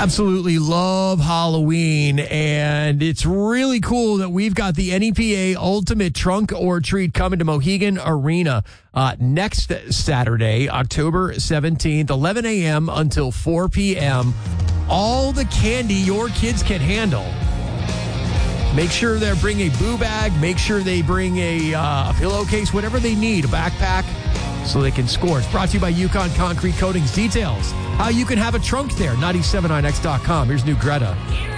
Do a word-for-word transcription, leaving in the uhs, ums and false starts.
absolutely love Halloween, and it's really cool that we've got the N E P A Ultimate Trunk or Treat coming to Mohegan Arena uh, next Saturday, October seventeenth, eleven a.m. until four p.m. All the candy your kids can handle. Make sure they bring a boo bag. Make sure they bring a, uh, a pillowcase, whatever they need, a backpack, so they can score. It's brought to you by Yukon Concrete Coatings. Details how you can have a trunk there. nine seven nine x dot com. Here's new Greta.